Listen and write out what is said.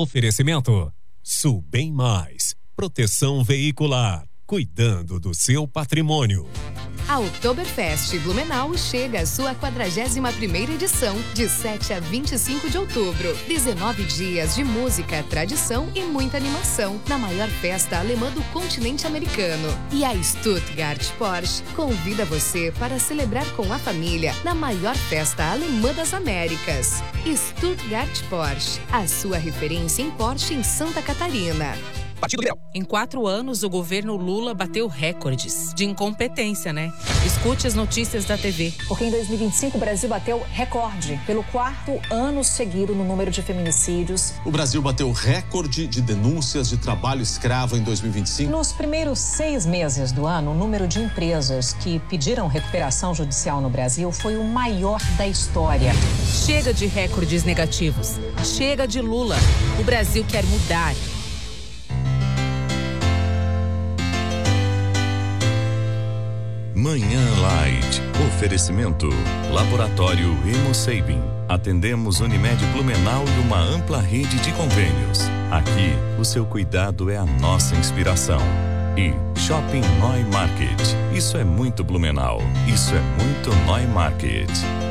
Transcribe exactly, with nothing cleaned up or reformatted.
Oferecimento Sul Bem Mais, proteção veicular, cuidando do seu patrimônio. A Oktoberfest Blumenau chega à sua quadragésima primeira edição, de sete a vinte e cinco de outubro. dezenove dias de música, tradição e muita animação, na maior festa alemã do continente americano. E a Stuttgart Porsche convida você para celebrar com a família na maior festa alemã das Américas. Stuttgart Porsche, a sua referência em Porsche em Santa Catarina. Partido Liberal. Em quatro anos, o governo Lula bateu recordes de incompetência, né? Escute as notícias da T V. Porque em dois mil e vinte e cinco o Brasil bateu recorde pelo quarto ano seguido no número de feminicídios. O Brasil bateu recorde de denúncias de trabalho escravo em dois mil e vinte e cinco. Nos primeiros seis meses do ano, o número de empresas que pediram recuperação judicial no Brasil foi o maior da história. Chega de recordes negativos. Chega de Lula. O Brasil quer mudar. Manhã Light. Oferecimento. Laboratório Hemosabin. Atendemos Unimed Blumenau e uma ampla rede de convênios. Aqui, o seu cuidado é a nossa inspiração. E Shopping Neumarkt. Isso é muito Blumenau. Isso é muito Neumarkt.